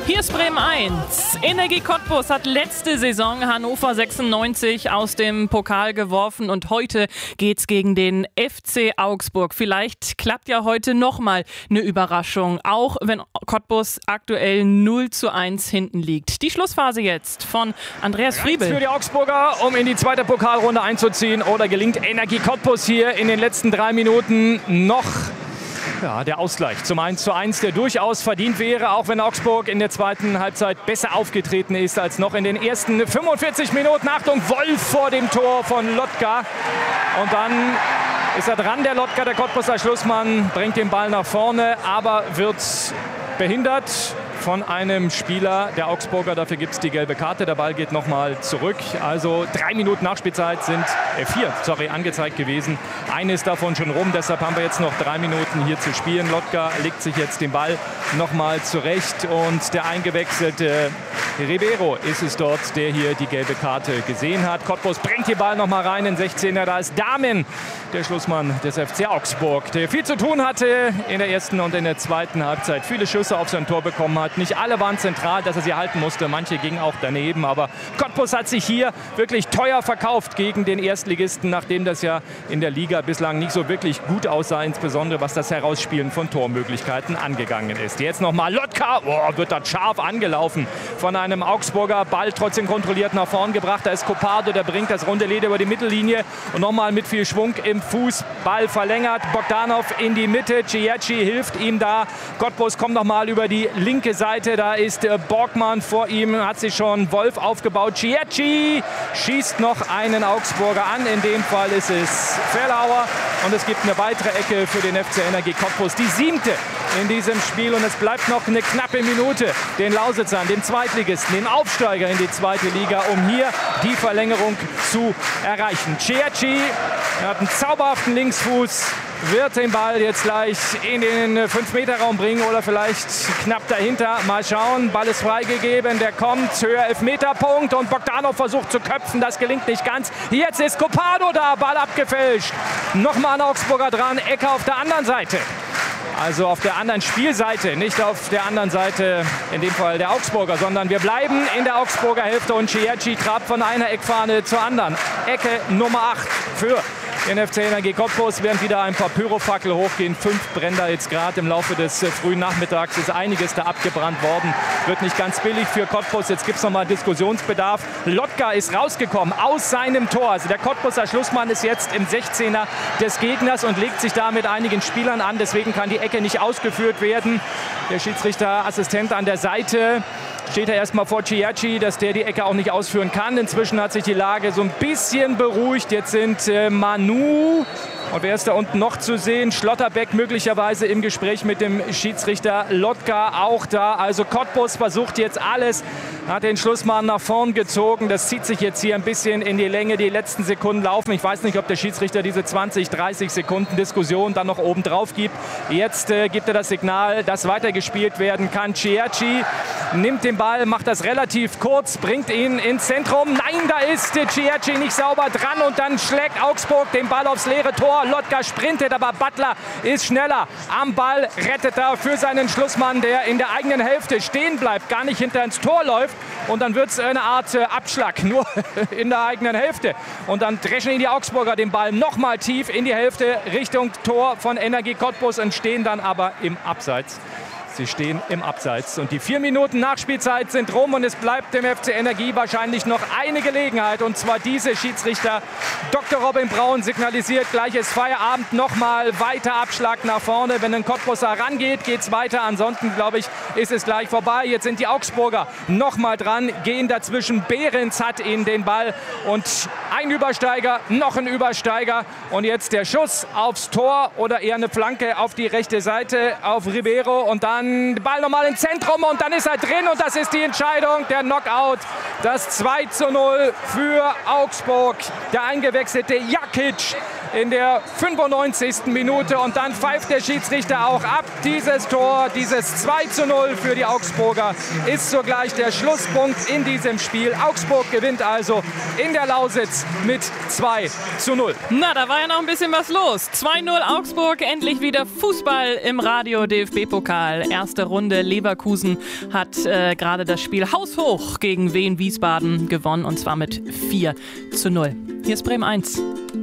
Hier ist Bremen 1. Energie Cottbus hat letzte Saison Hannover 96 aus dem Pokal geworfen und heute geht's gegen den FC Augsburg. Vielleicht klappt ja heute nochmal eine Überraschung, auch wenn Cottbus aktuell 0:1 hinten liegt. Die Schlussphase jetzt von Andreas Friebel. Für die Augsburger, um in die zweite Pokalrunde einzuziehen, oder gelingt Energie Cottbus hier in den letzten 3 Minuten noch der Ausgleich zum 1:1, der durchaus verdient wäre, auch wenn Augsburg in der zweiten Halbzeit besser aufgetreten ist als noch in den ersten 45 Minuten. Achtung, Wolf vor dem Tor von Lotka. Und dann ist er dran, der Lotka, der Cottbuser Schlussmann, bringt den Ball nach vorne, aber wird behindert von einem Spieler der Augsburger. Dafür gibt es die gelbe Karte. Der Ball geht nochmal zurück. Also 3 Minuten Nachspielzeit sind 4 angezeigt gewesen. Eine ist davon schon rum. Deshalb haben wir jetzt noch 3 Minuten hier zu spielen. Lotka legt sich jetzt den Ball nochmal zurecht. Und der eingewechselte Ribeiro ist es dort, der hier die gelbe Karte gesehen hat. Cottbus bringt den Ball nochmal rein in 16er. Da ist Dahmen, der Schlussmann des FC Augsburg, der viel zu tun hatte in der ersten und in der zweiten Halbzeit. Viele Schüsse auf sein Tor bekommen hat. Nicht alle waren zentral, dass er sie halten musste. Manche gingen auch daneben. Aber Cottbus hat sich hier wirklich teuer verkauft gegen den Erstligisten, nachdem das ja in der Liga bislang nicht so wirklich gut aussah, insbesondere was das Herausspielen von Tormöglichkeiten angegangen ist. Jetzt nochmal Lotka, wird da scharf angelaufen von einem Augsburger. Ball trotzdem kontrolliert nach vorn gebracht. Da ist Copardo, der bringt das runde Leder über die Mittellinie und nochmal mit viel Schwung im Fuß. Ball verlängert, Bogdanov in die Mitte, Ciecci hilft ihm da. Cottbus kommt nochmal über die linke Seite, da ist Borgmann, vor ihm hat sich schon Wolf aufgebaut. Ciecci schießt noch einen Augsburger an, in dem Fall ist es Fellauer und es gibt eine weitere Ecke für den FC Energie Cottbus, die 7. in diesem Spiel und es bleibt noch eine knappe Minute den Lausitzern, dem Zweitligisten, dem Aufsteiger in die zweite Liga, um hier die Verlängerung zu erreichen. Ciecci hat einen zauberhaften Linksfuß, wird den Ball jetzt gleich in den 5-Meter-Raum bringen oder vielleicht knapp dahinter. Mal schauen, Ball ist freigegeben, der kommt, höher Elfmeterpunkt und Bogdanov versucht zu köpfen, das gelingt nicht ganz. Jetzt ist Copardo da, Ball abgefälscht. Nochmal ein Augsburger dran, Ecke auf der anderen Seite. Also auf der anderen Spielseite, nicht auf der anderen Seite, in dem Fall der Augsburger, sondern wir bleiben in der Augsburger Hälfte und Ciecci trabt von einer Eckfahne zur anderen. Ecke Nummer 8 für den FC Energie Cottbus, während wieder ein paar Pyrofackel hochgehen. 5 brennen da jetzt gerade im Laufe des frühen Nachmittags. Ist einiges da abgebrannt worden. Wird nicht ganz billig für Cottbus. Jetzt gibt es nochmal Diskussionsbedarf. Lotka ist rausgekommen aus seinem Tor. Also der Cottbuser Schlussmann ist jetzt im 16er des Gegners und legt sich da mit einigen Spielern an. Deswegen kann die Ecke nicht ausgeführt werden. Der Schiedsrichterassistent an der Seite steht er erstmal vor Ciecci, dass der die Ecke auch nicht ausführen kann. Inzwischen hat sich die Lage so ein bisschen beruhigt. Jetzt sind Manu und wer ist da unten noch zu sehen? Schlotterbeck möglicherweise im Gespräch mit dem Schiedsrichter. Lotka auch da. Also Cottbus versucht jetzt alles, hat den Schlussmann nach vorn gezogen. Das zieht sich jetzt hier ein bisschen in die Länge. Die letzten Sekunden laufen. Ich weiß nicht, ob der Schiedsrichter diese 20, 30 Sekunden Diskussion dann noch oben drauf gibt. Jetzt gibt er das Signal, dass weitergespielt werden kann. Ciecci nimmt den Ball, macht das relativ kurz, bringt ihn ins Zentrum. Nein, da ist Ciecci nicht sauber dran und dann schlägt Augsburg den Ball aufs leere Tor. Lotka sprintet, aber Butler ist schneller am Ball, rettet er für seinen Schlussmann, der in der eigenen Hälfte stehen bleibt, gar nicht hinter ins Tor läuft. Und dann wird es eine Art Abschlag, nur in der eigenen Hälfte. Und dann dreschen die Augsburger den Ball nochmal tief in die Hälfte Richtung Tor von Energie Cottbus und stehen dann aber im Abseits. Sie stehen im Abseits und die 4 Minuten Nachspielzeit sind rum und es bleibt dem FC Energie wahrscheinlich noch eine Gelegenheit und zwar diese. Schiedsrichter Dr. Robin Braun signalisiert gleiches Feierabend, nochmal weiter Abschlag nach vorne. Wenn ein Cottbuser rangeht, geht es weiter. Ansonsten, glaube ich, ist es gleich vorbei. Jetzt sind die Augsburger nochmal dran, gehen dazwischen. Behrens hat ihnen den Ball und ein Übersteiger, noch ein Übersteiger und jetzt der Schuss aufs Tor oder eher eine Flanke auf die rechte Seite auf Ribeiro und dann Ball nochmal ins Zentrum und dann ist er drin und das ist die Entscheidung, der Knockout. Das 2:0 für Augsburg. Der eingewechselte Jakic in der 95. Minute und dann pfeift der Schiedsrichter auch ab. Dieses Tor, dieses 2:0 für die Augsburger ist sogleich der Schlusspunkt in diesem Spiel. Augsburg gewinnt also in der Lausitz mit 2:0. Na, da war ja noch ein bisschen was los. 2:0 Augsburg, endlich wieder Fußball im Radio DFB-Pokal. Erste Runde, Leverkusen hat gerade das Spiel haushoch gegen Wien Wiesbaden gewonnen und zwar mit 4:0. Hier ist Bremen 1.